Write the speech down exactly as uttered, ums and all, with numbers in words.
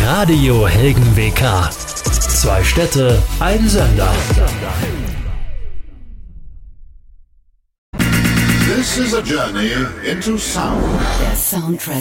Radio Helgen W K. Zwei Städte, ein Sender. This is a journey into sound. Der Soundtrack